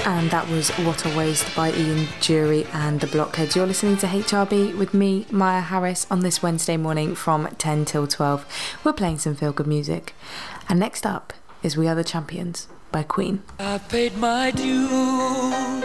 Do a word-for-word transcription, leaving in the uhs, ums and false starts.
And that was What a Waste by Ian Dury and the Blockheads. You're listening to H R B with me, Maya Harris, on this Wednesday morning from ten till twelve. We're playing some feel-good music. And next up is We Are the Champions by Queen. I paid my dues